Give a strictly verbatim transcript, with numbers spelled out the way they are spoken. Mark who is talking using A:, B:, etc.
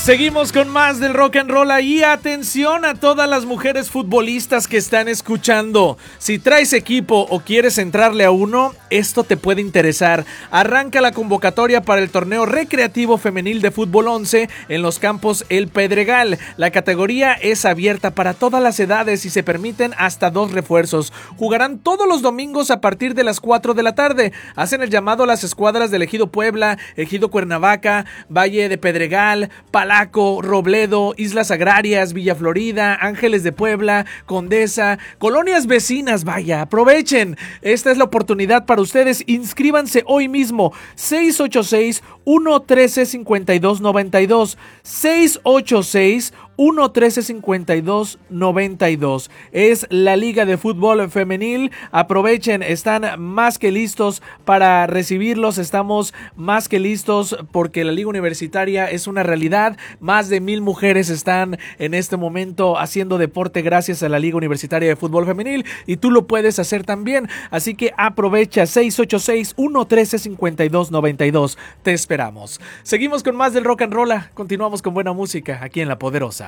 A: Seguimos con más del rock and roll y atención a todas las mujeres futbolistas que están escuchando. Si traes equipo o quieres entrarle a uno, esto te puede interesar. Arranca la convocatoria para el torneo recreativo femenil de fútbol once en los campos El Pedregal. La categoría es abierta para todas las edades y se permiten hasta dos refuerzos. Jugarán todos los domingos a partir de las cuatro de la tarde. Hacen el llamado a las escuadras del Ejido Puebla, Ejido Cuernavaca, Valle de Pedregal, Palacio, Robledo, Islas Agrarias, Villa Florida, Ángeles de Puebla, Condesa, colonias vecinas. Vaya, aprovechen. Esta es la oportunidad para ustedes. Inscríbanse hoy mismo. seis ocho seis, uno uno tres, cinco dos nueve dos. seis ocho seis, uno uno tres, cinco dos nueve dos. Es la Liga de Fútbol Femenil. Aprovechen, están más que listos para recibirlos. Estamos más que listos porque la Liga Universitaria es una realidad. Más de mil mujeres están en este momento haciendo deporte gracias a la Liga Universitaria de Fútbol Femenil y tú lo puedes hacer también. Así que aprovecha. Seis ocho seis, uno uno tres, cinco dos nueve dos. Te esperamos. Seguimos con más del rock and roll. Continuamos con buena música aquí en La Poderosa.